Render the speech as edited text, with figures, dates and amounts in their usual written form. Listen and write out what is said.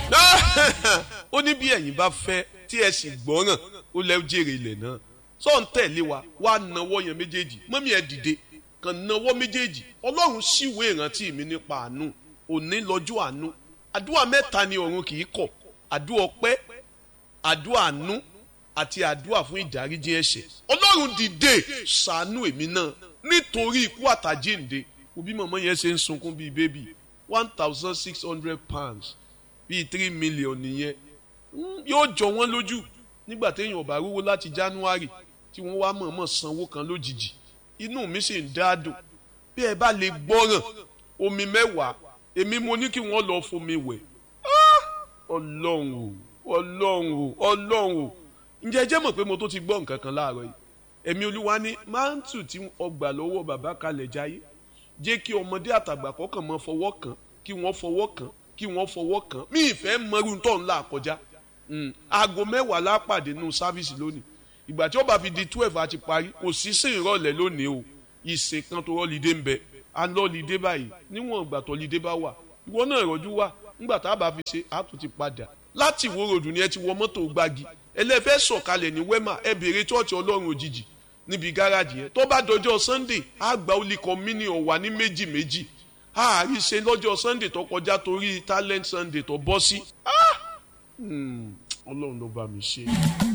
ó ní bí ẹ̀yin bá fẹ́ tí ẹ sì gbọ́ràn ó lẹ́ jèrè ilẹ̀ náà sọ ń tẹ̀lé wa wá nawọ́ yẹn méjèèjì mọ́mí ẹ dìde kàn nawọ́ méjèèjì ọlọ́run ṣíwèé ìrántí mi nípa àánú òní lọ́jọ́ àánú àdúrà mẹ́ta ni ọ̀run kì í kọ̀ àdúrà ọpẹ́ àdúrà àánú àti àdúrà fún ìdáríjì ẹ̀ṣẹ̀ ọlọ́run dìde ṣàánú èmi náà nítorí ikú àtàjíǹde òbí mọ̀mọ́ yẹn ṣe ń sunkún bíi bébì £1,600 bíi 3 million nìyẹn yóò jọ wọ́n lójú nígbà téèyàn ò bá rówó láti January tí wọ́n wá mọ̀ọ́mọ̀ sanwó kan lójijì inú mi sì ń dáadùn bí ẹ bá lè gbọ́ràn omi 10 èmi mo ní kí wọ́n lọ fomi wẹ̀ ọlọ́run o ǹjẹ́ jẹ́ mọ̀ pé mo tó ti gbọ́ nǹkan kan láàárọ̀ yìí ẹ̀mí olúwa ní máńtù tí ọgbà lọ́wọ́ bàbá kalẹ̀ jáyé jẹ́ kí ọmọdé àtàgbà kọ̀ọ̀kan mọ́ fọwọ́ kàn kí wọ́n fọwọ́ kàn kí wọ́n fọwọ́ kàn mí ìfẹ́ mọ́rú tó ń là kọjá aago 10 lápàdé nù sáfíìsì lónìí ìgbà tí ó bá fi di 12 àti parí kò sí sí ìrọ̀lẹ́ lónìí o ìsìn kan tó rọ́lídé ń bẹ alọ́lídé báyìí níwọ̀n ìgbà tó lídé bá wà ìwọ náà ìrọ̀jú wà nígbà tá a bá fi ṣe àtún ti padà láti Ìwó Road ni ẹ ti wọ mọ́tò gbági ẹlẹ́fẹ́ sọ̀kalẹ̀ ní wema ẹ béèrè chọ́ọ̀chì ọlọ́run òjijì níbi gáràjì yẹn tó bá dọjọ́ Sunday àgbà olè communion wà ní méjì àárí ṣe lọ́jọ́ Sunday tó kọjá torí talent Sunday tó bọ́ sí ọlọ́run ló bá mi ṣe.